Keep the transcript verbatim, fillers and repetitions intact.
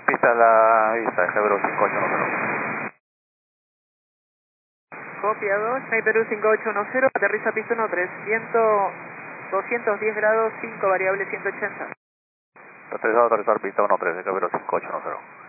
pista a la vista, Jaibero cinco ocho uno cero. Copia dos, Jaibero cinco ocho uno cero, aterriza pista uno tres, viento doscientos diez grados, cinco variable ciento ochenta. Autorizado a aterrizar pista uno tres, Jaibero cinco ocho uno cero.